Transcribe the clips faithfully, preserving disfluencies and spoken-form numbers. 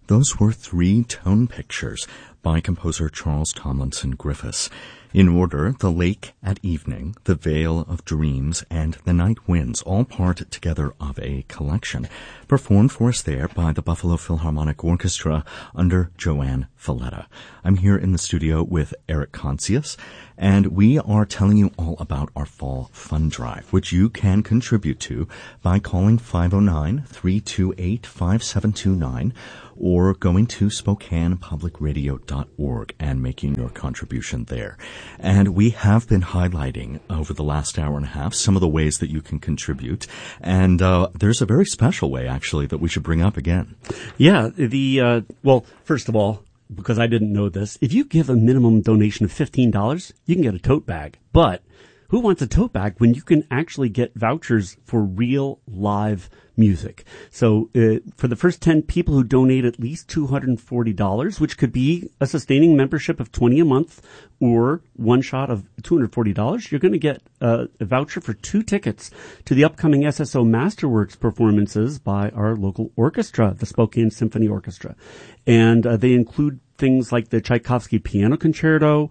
Those were three tone pictures by composer Charles Tomlinson Griffiths. In order, The Lake at Evening, The Vale of Dreams, and The Night Winds, all part together of a collection, performed for us there by the Buffalo Philharmonic Orchestra under Joanne Falletta. I'm here in the studio with Eric Concius, and we are telling you all about our Fall Fund Drive, which you can contribute to by calling five oh nine, three two eight, five seven two nine or going to Spokane Public Radio dot org and making your contribution there. And we have been highlighting over the last hour and a half some of the ways that you can contribute. And uh, there's a very special way, actually, that we should bring up again. Yeah, the, uh, well, first of all, because I didn't know this, if you give a minimum donation of fifteen dollars, you can get a tote bag. But who wants a tote bag when you can actually get vouchers for real live music? So uh, for the first ten people who donate at least two hundred forty dollars, which could be a sustaining membership of twenty dollars a month or one shot of two hundred forty dollars, you're going to get uh, a voucher for two tickets to the upcoming S S O Masterworks performances by our local orchestra, the Spokane Symphony Orchestra. And uh, they include things like the Tchaikovsky Piano Concerto,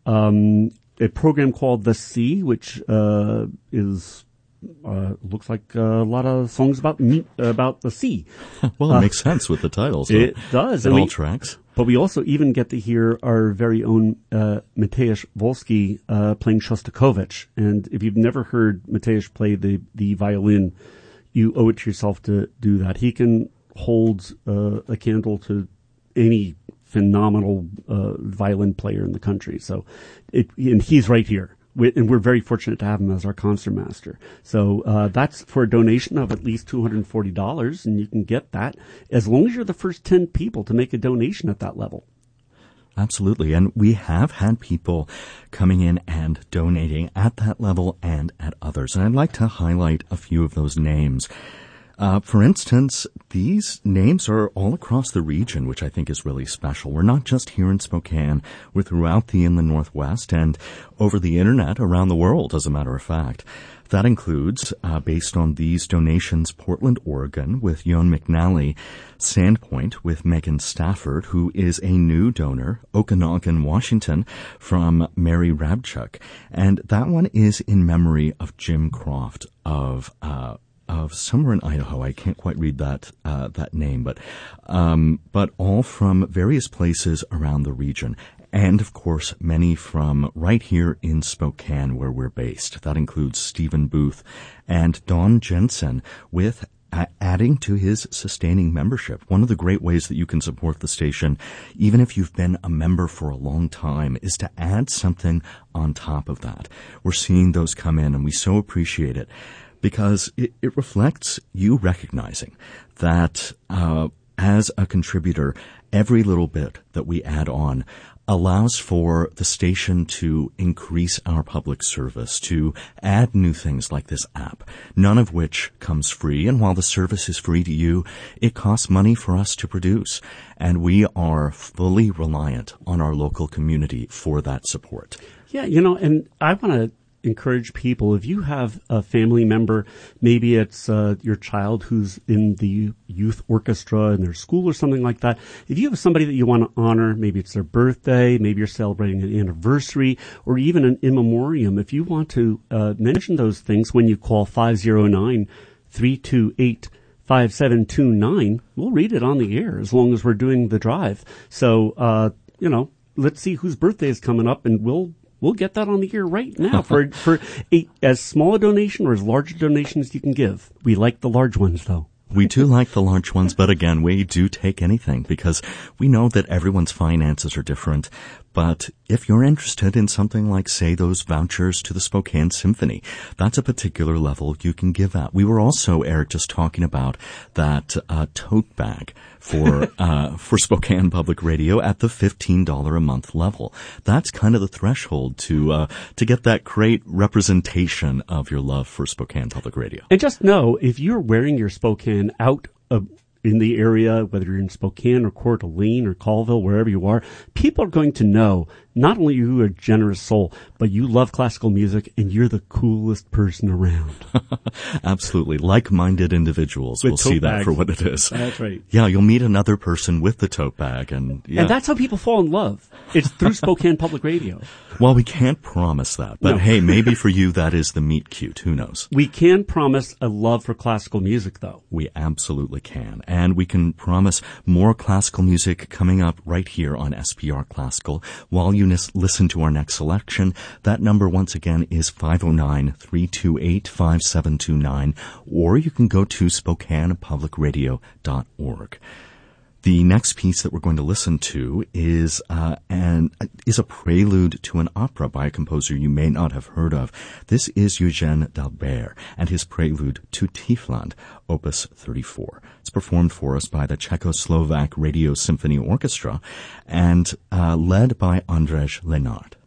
um, a program called The Sea, which uh, is uh, looks like a lot of songs about me, about the sea. Well, it uh, makes sense with the title. So it does. It and all we, tracks. But we also even get to hear our very own uh, Mateusz Wolski uh, playing Shostakovich. And if you've never heard Mateusz play the, the violin, you owe it to yourself to do that. He can hold uh, a candle to any phenomenal uh, violin player in the country. So, it, and he's right here. We, and we're very fortunate to have him as our concertmaster. So uh, that's for a donation of at least two hundred forty dollars, and you can get that as long as you're the first ten people to make a donation at that level. Absolutely. And we have had people coming in and donating at that level and at others. And I'd like to highlight a few of those names. Uh, for instance, these names are all across the region, which I think is really special. We're not just here in Spokane. We're throughout the inland Northwest and over the internet around the world, as a matter of fact. That includes, uh, based on these donations, Portland, Oregon, with Yon McNally, Sandpoint with Megan Stafford, who is a new donor, Okanagan, Washington, from Mary Rabchuk. And that one is in memory of Jim Croft of, uh, of somewhere in Idaho. I can't quite read that uh, that name, but um, but all from various places around the region, and of course many from right here in Spokane, where we're based. That includes Stephen Booth and Don Jensen with uh, adding to his sustaining membership. One of the great ways that you can support the station, even if you've been a member for a long time, is to add something on top of that. We're seeing those come in, and we so appreciate it, because it, it reflects you recognizing that uh, as a contributor, every little bit that we add on allows for the station to increase our public service, to add new things like this app, none of which comes free. And while the service is free to you, it costs money for us to produce. And we are fully reliant on our local community for that support. Yeah, you know, and I want to encourage people, if you have a family member, maybe it's uh, your child who's in the youth orchestra in their school or something like that. If you have somebody that you want to honor, maybe it's their birthday, maybe you're celebrating an anniversary, or even an in memoriam, if you want to uh, mention those things when you call five oh nine, three two eight, five seven two nine, we'll read it on the air as long as we're doing the drive. So, uh, you know, let's see whose birthday is coming up, and we'll We'll get that on the air right now for for a, as small a donation or as large a donation as you can give. We like the large ones, though. We do like the large ones, but again, we do take anything because we know that everyone's finances are different. But if you're interested in something like, say, those vouchers to the Spokane Symphony, that's a particular level you can give at. We were also, Eric, just talking about that uh, tote bag for uh for Spokane Public Radio at the fifteen dollars a month level. That's kind of the threshold to uh to get that great representation of your love for Spokane Public Radio. And just know, if you're wearing your Spokane out of in the area, whether you're in Spokane or Coeur d'Alene or Colville, wherever you are, people are going to know not only are you a generous soul, but you love classical music and you're the coolest person around. Absolutely. Like-minded individuals With will see that bags. for what it is. That's right. Yeah, you'll meet another person with the tote bag. And, yeah. And that's how people fall in love. It's through Spokane Public Radio. Well, we can't promise that. But No. hey, maybe for you that is the meet cute. Who knows? We can promise a love for classical music, though. We absolutely can. And we can promise more classical music coming up right here on S P R Classical. While you nis- listen to our next selection, that number once again is five oh nine, three two eight, five seven two nine, or you can go to spokane public radio dot org. The next piece that we're going to listen to is uh, an is a prelude to an opera by a composer you may not have heard of. This is Eugène Dalbert and his prelude to Tiefland, Opus thirty-four. It's performed for us by the Czechoslovak Radio Symphony Orchestra and uh, led by Andrzej Lenart.